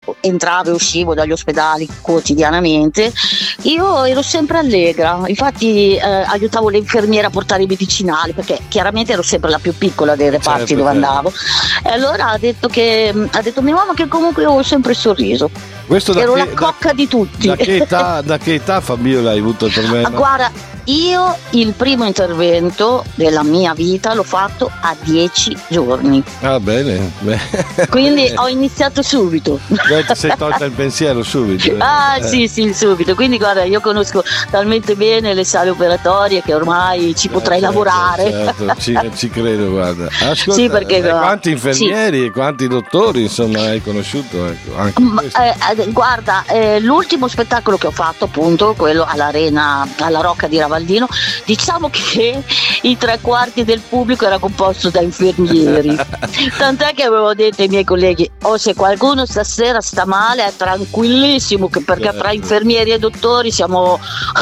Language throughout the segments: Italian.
entravo e uscivo dagli ospedali quotidianamente, io ero sempre allegra, infatti aiutavo le infermiere a portare i medicinali, perché chiaramente ero sempre la più piccola dei reparti, certo, dove certo. andavo, e allora ha detto mia mamma che comunque io avevo sempre il sorriso. Questo Ero la cocca di tutti. Da che età, Fabiola, hai avuto il problema? Guarda, io il primo intervento della mia vita l'ho fatto a 10 giorni. Ah, bene. Quindi ho iniziato subito. Beh, ti sei tolta il pensiero subito. Sì, subito. Quindi guarda, io conosco talmente bene le sale operatorie che ormai ci potrei lavorare. Certo, ci credo, guarda. Ascolta, Sì, perché quanti infermieri e quanti dottori, insomma, hai conosciuto? Ecco, anche guarda, l'ultimo spettacolo che ho fatto, appunto, quello all'Arena, alla Rocca di Ravaldino, diciamo che i 3/4 del pubblico era composto da infermieri. Tant'è che avevo detto ai miei colleghi: se qualcuno stasera sta male è tranquillissimo, perché tra infermieri e dottori siamo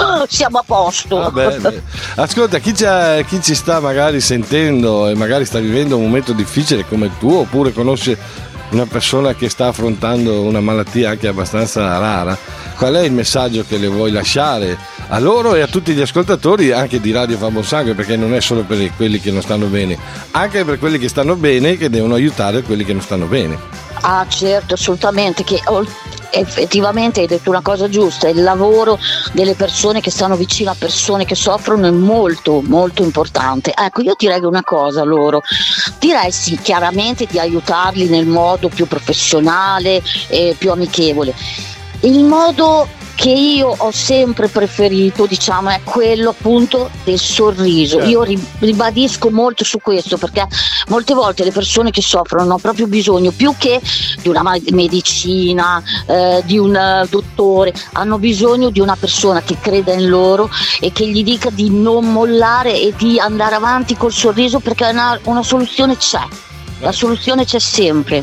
a posto. Beh. Ascolta, chi ci sta magari sentendo e magari sta vivendo un momento difficile come il tuo, oppure conosce una persona che sta affrontando una malattia anche abbastanza rara, qual è il messaggio che le vuoi lasciare a loro e a tutti gli ascoltatori anche di Radio Fa Buon Sangue, perché non è solo per quelli che non stanno bene, anche per quelli che stanno bene, che devono aiutare quelli che non stanno bene? Ah, certo, assolutamente, che effettivamente hai detto una cosa giusta, il lavoro delle persone che stanno vicino a persone che soffrono è molto molto importante. Ecco, io direi una cosa a loro, direi sì, chiaramente di aiutarli nel modo più professionale e più amichevole. Il modo che io ho sempre preferito, diciamo, è quello appunto del sorriso. Io ribadisco molto su questo, perché molte volte le persone che soffrono hanno proprio bisogno, più che di una medicina, di un dottore, hanno bisogno di una persona che creda in loro e che gli dica di non mollare e di andare avanti col sorriso, perché una soluzione c'è. La soluzione c'è sempre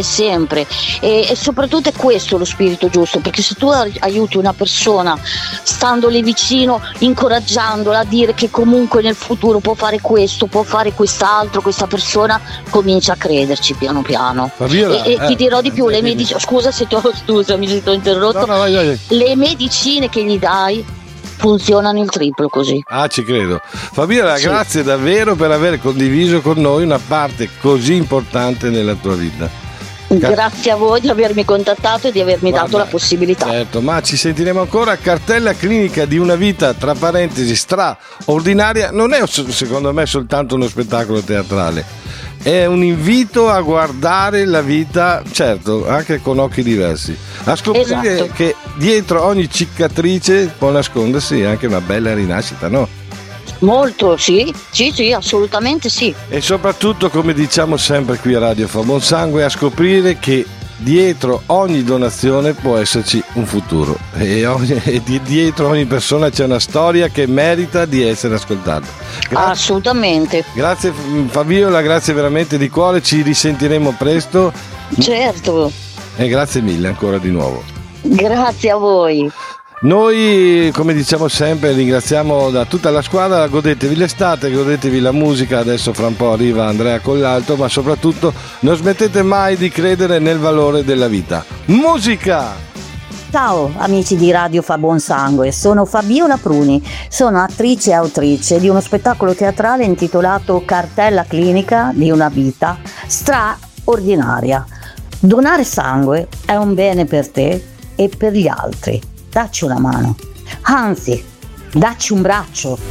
e soprattutto è questo lo spirito giusto, perché se tu aiuti una persona standole vicino, incoraggiandola a dire che comunque nel futuro può fare questo, può fare quest'altro, questa persona comincia a crederci piano piano. Fabiola, e ti dirò di più, le medicine, scusa mi si è interrotto. No, vai. Le medicine che gli dai funzionano il triplo così. Ci credo. Fabiola, Sì. Grazie davvero per aver condiviso con noi una parte così importante nella tua vita. Grazie a voi di avermi contattato e di avermi dato la possibilità. Certo, ma ci sentiremo ancora. Cartella clinica di una vita, tra parentesi, straordinaria. Non è secondo me soltanto uno spettacolo teatrale, è un invito a guardare la vita, certo, anche con occhi diversi, a scoprire che dietro ogni cicatrice può nascondersi anche una bella rinascita, no? Molto, sì, assolutamente sì. E soprattutto, come diciamo sempre qui a Radio Fa Buon Sangue, a scoprire che dietro ogni donazione può esserci un futuro e dietro ogni persona c'è una storia che merita di essere ascoltata. Assolutamente. Grazie Fabiola, grazie veramente di cuore, ci risentiremo presto. Certo. E grazie mille ancora di nuovo. Grazie a voi. Noi, come diciamo sempre, ringraziamo da tutta la squadra. Godetevi l'estate, godetevi la musica. Adesso fra un po' arriva Andrea Collalto, ma soprattutto non smettete mai di credere nel valore della vita. Musica! Ciao amici di Radio Fa Buon Sangue, sono Fabiola Pruni, sono attrice e autrice di uno spettacolo teatrale intitolato Cartella clinica di una vita straordinaria. Donare sangue è un bene per te e per gli altri. Dacci una mano, anzi, dacci un braccio.